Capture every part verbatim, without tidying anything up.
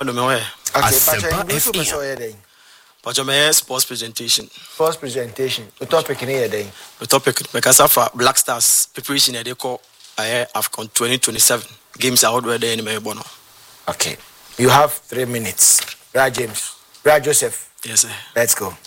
Okay, but your sports presentation. Sports presentation. The topic in here, then. The topic because of Black Stars preparation they call I AFCON twenty twenty-seven games are out there in Melbourne. Okay, you have three minutes. Brad James, Brad Joseph. Yes, sir. Let's go.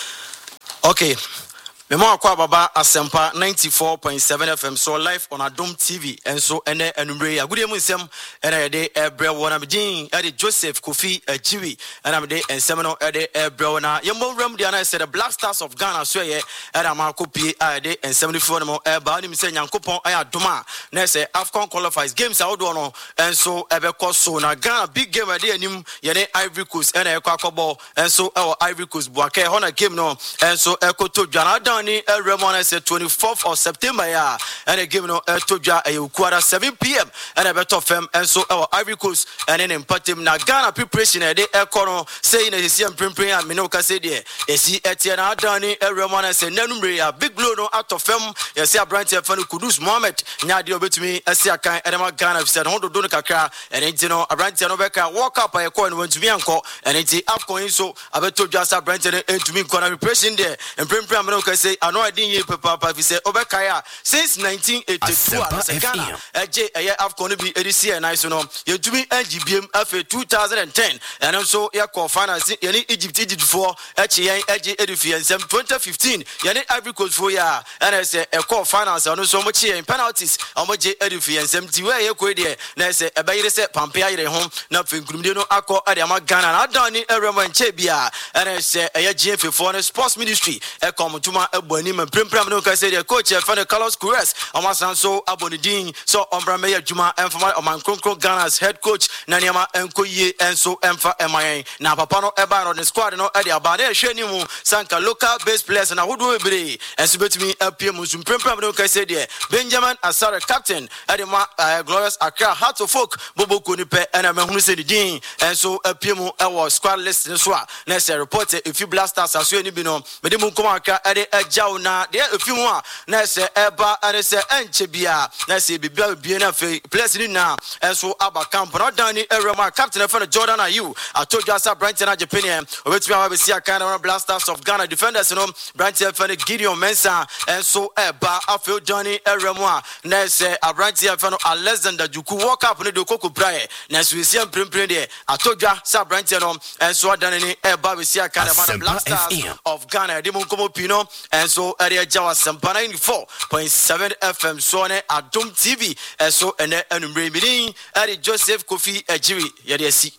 Okay. Memo akwa baba Asempa ninety-four point seven F M so live on Adom T V and so ene enumre ya gudi mu nsem ene de ebre wona medin e de Joseph Kofi Ajiwi ene me de ensem no e de ebre wona yembo ram de na say the Black Stars of Ghana so ye ene ma kopie e de ensem no fo no e ba ni mi say Nyankopon e adoma na say AFCON qualifiers games a wodo no and so ebe ko so na Ghana big game e de anim ye ne Ivory Coast ene e kwa kobo and so e Ivory Coast buake ho na game no and so e ko to dwana ni a Ramon said twenty-fourth of September ya and a game no to ja a quarter seven p m and a better fem and so our Ivory Coast and then impact na Ghana preparation a day a corner saying a C M Primpri and Minoka said there a C Etiana Dani a Ramon said Nenumre a big blow no out of fem you see a branch of Kudus Mohammed Nadio between a see a kind and Ghana said Hondo Donaka and it's you know a branch of Noveka walk up a coin went to me uncle and it's Afcon so I bet to just a branch and to me corner preparation there and Primpri and Minoka say I know I didn't hear Papa if he said Obekaya since nineteen eighty-two Ghana A J a year Afcon be A D C and I so no you to me N G B M F A two thousand ten and also your call finance any Egypt Egypt for H A J Edifice twenty fifteen yani Ivory Coast for ya and I say a call finance and so much in penalties how much Edifice empty where you go there na say e be say Pampia ire home na finkrumde no akọ Adama Ghana na dani Eremo Nchebia and I say a G F for sports ministry e come to my eboni men primpram no ka say the coach e fan the Carlos Queiroz amasan so abonidin so ombra meya juma enfama oman kronkron Ghana's head coach na niama enkoye enso emfa emayen na papa no eba no the squad no e de aba na ehwe ni mu sanka local based players na hodo ebre enso betumi apie mu sum primpram no ka say the Benjamin Asare captain e de ma Glorious Accra Heart of Folk bobo ko ni pe na mehunu say the din enso apie mu e wo squad list no so a na say report if you blasters aso ni bi no me de mu nkoma aka e de agyaw na de afi mu a na say eba and say enche bia na say bibia bia na fe place ni na enso aba camp na dan ni Erema captain for Jordan Ayew I told you asa Brighton na Japan obetumi aba be see aka na Blasters of Ghana defenders no Brighton for Gideon Mensah enso eba afel Johnny Erema na say Brighton for Alexander Juku walk up no de Koko Brae na so we see prempren there I told you asa Brighton no enso dan ni eba be see aka na Blasters of Ghana de mon komo pino enso area Jawa Sempa ninety-four point seven F M so ne Adom T V enso ene enumre midin ade Joseph Kofi Ajiwi ye de asi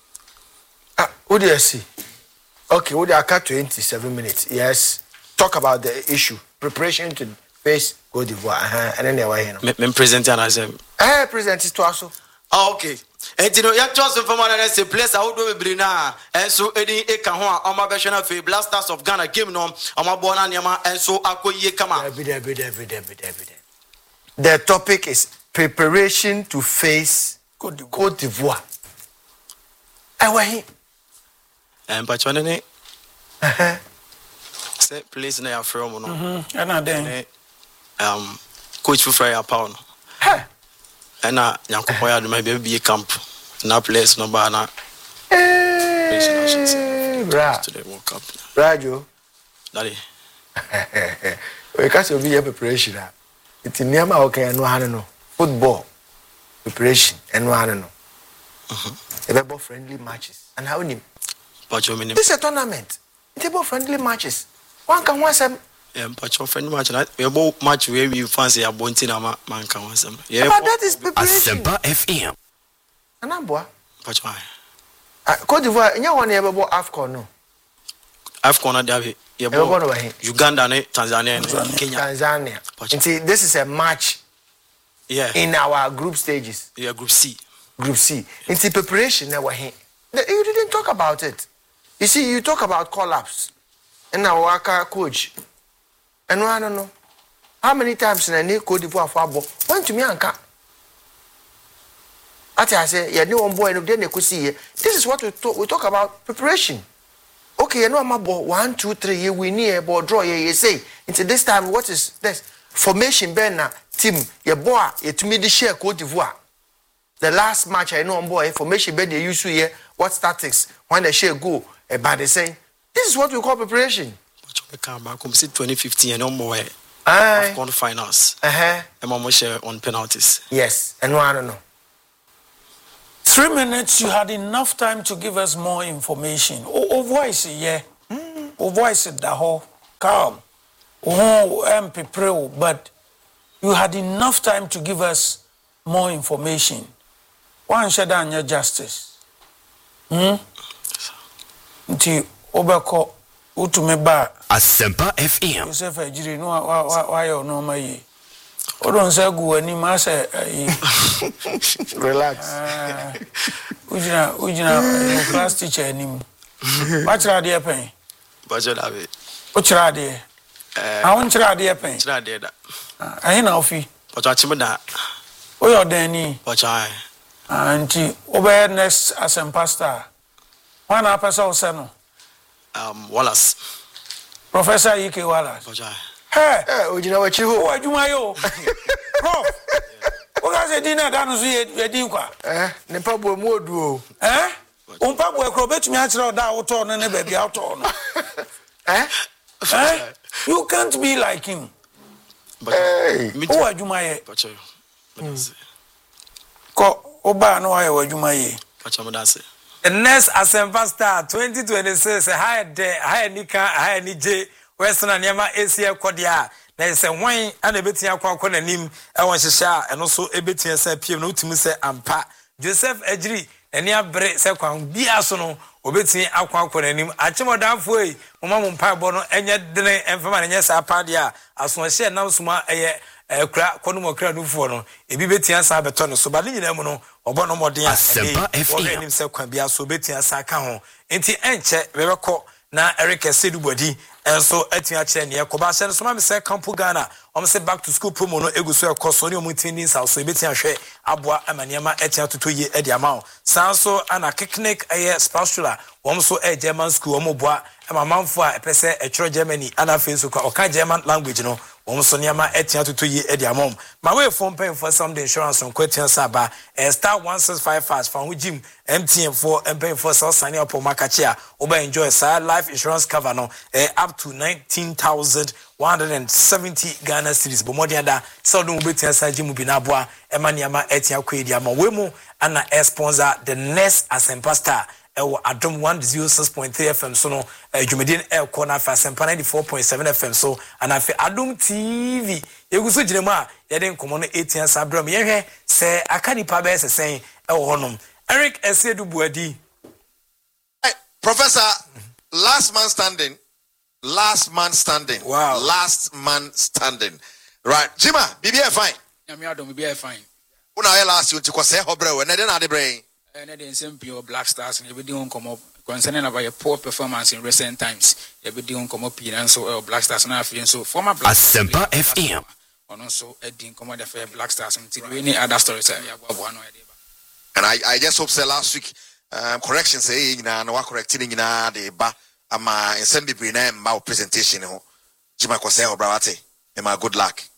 ah who dey see okay we dey cut twenty-seven minutes yes talk about the issue preparation to face Cote d'Ivoire uh-huh. And then they were here me present an asem eh present is to also ah okay and you know ya trust from man and say place how do we bring na enso edi e ka ho a oma be hwe fe Blasters of Ghana game no oma bo na niam enso akoyie kama the topic is preparation to face Cote d'Ivoire awahi em pa chone ne eh say place na ya from no mhm ana den um coach for fire pound eh ana Nyankopon ya do ma be be camp na place no ba na eh bra to the World Cup radio daddy we can say be preparation it's niama okay no han no football preparation and one no mhm about friendly matches and how nim but you mean this is a tournament it's about friendly matches one can want some yeah but your friendly match na we about match where we fancy abonti na man can want some yeah but that is preparation Asempa F M anamboa but why Cote d'Ivoire nya one about AFCON no AFCON na dey Uganda ne Tanzania ne Kenya Tanzania and see this is a match yeah in our group stages yeah group C group C into preparation na we you didn't talk about it you see you talk about collapse and our waka coach and I don't know how many times na ne Cote d'Ivoire for abo want to me anka ati I say yeah no one boy no dey na kusi this is what we talk we talk about preparation. Okay, you know I'm about one, two, three. You win here, but draw here. You say into this time, what is this formation? Ben na team, your boy, you to me the share Cote d'Ivoire. the last match I know on board information but they use here what statistics when they share go about the saying this is what we call preparation. twenty fifteen and no more AFCON finals. Uh-huh. And Mama share on penalties. Yes, and no, I don't know. Three minutes, you had enough time to give us more information. O voice, yeah. O voice, the whole calm. Oh, M P Pro, but you had enough time to give us more information. One shut down your justice. Hmm? Until Obako, Utumeba. Asempa F M. Joseph Ejiri, no, why you know my. O don't say go any mass. Relax. Ujina, Ujina, class teacher anymore. What's your idea, Penny? Budget of it. What's your idea? I want your idea, Penny. It's not dead. I know fee. But watch him that. Oh, you're Danny. Watch I. Auntie, over next as a pastor. One up as also. Um, Wallace. Professor Ike Wallace. Watch I. Hey, you know what you who are you, my own? Prof. What I dinner done with your dinka? Eh? Nepabo Modu. Eh? Umpa will crobet me out of that on and never be out on. Eh? Eh? You can't be like him. Hey, who are you, my? Ko Oba no I were you, my? The next Asempa Star twenty twenty-six, high day, high Nika, high Nij, Western and Yama A C L Kodia. There is a wine and a bit of Quakon and him, I want to share, and also a bit of P M no to Mister Ampa. Joseph Ejri, and near Break Sequan, be asono, obeting Aquakon and him. I chimo down for a Mamma Pabono, and yet delay and for my yes, Apadia, as one share now suma a crack, Konumo Cradu Fono, a Bibetian Sabaton, so Balini Lemono, or Bono Modia, and himself can be a Sobetia Sakao. Inti Enche, Veracor. Na Eric Sedu body and so etia chen ye Kobasa so ma say Campo Ghana o say back to school promo no eguso e koso ne omutini south so ebetia hwe aboa amaniama etia toto ye e dia ma sanso ana picnic eye spatula wo so e German school o boa e mamanfo a epese e chro Germany ana fe so ka o ka German language no wo so niama etia toto ye e dia ma ma we phone pay for some insurance on kwetian saba e star one six five fast from gym M T N for and pay for so sani up makachia oba enjoy sa life insurance cover no eh, up to nineteen thousand one hundred seventy Ghana cedis but more than that so don't wait to say gym bi na boa e maniama etia kwedi ama we mu ana e sponsor the next Asempa Star ewo Adom one oh six point three F M so no dwumedin e corner for Asempa ninety-four point seven F M so ana fe Adom T V yeguso giremu a ye den komo no eighteen sabram ye hwe se aka nipa be sesen e wo honom Eric Esedu Buadi. Hey, Professor, last man standing. Last man standing. Wow. Last man standing. Right. Jima, B B F fine. I'm here to be fine. When I last you to say Hobre, and then I the brain. And then same pure Black Stars and everything come up concerning about your poor performance in recent times. Everything come up here and so Black Stars now feeling so former Black Asempa F M. And also Eddie come out the Black Stars until any other stories. And I, I just hope say last week, um, correction say, na no correcting na the ba, ama, and send me bring my presentation, Jima Kose or Brawate, and my good luck.